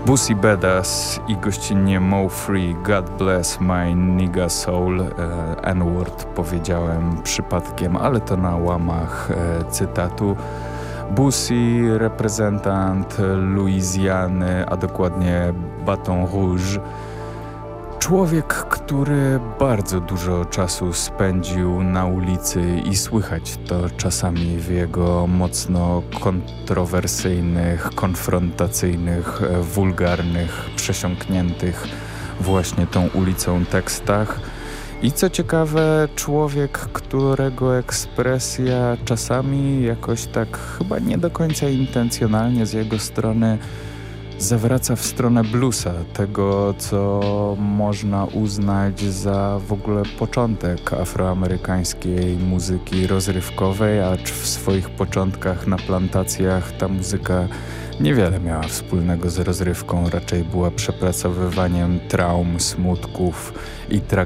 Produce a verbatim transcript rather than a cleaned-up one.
Boosie Badass i gościnnie Mo Free, God Bless My Nigga Soul, e, N-word powiedziałem przypadkiem, ale to na łamach e, cytatu. Boosie, reprezentant Luizjany, a dokładnie Baton Rouge. Człowiek, który bardzo dużo czasu spędził na ulicy i słychać to czasami w jego mocno kontrowersyjnych, konfrontacyjnych, wulgarnych, przesiąkniętych właśnie tą ulicą tekstach. I co ciekawe, człowiek, którego ekspresja czasami jakoś tak chyba nie do końca intencjonalnie z jego strony zawraca w stronę bluesa, tego co można uznać za w ogóle początek afroamerykańskiej muzyki rozrywkowej, acz w swoich początkach na plantacjach ta muzyka niewiele miała wspólnego z rozrywką, raczej była przepracowywaniem traum, smutków i tragedii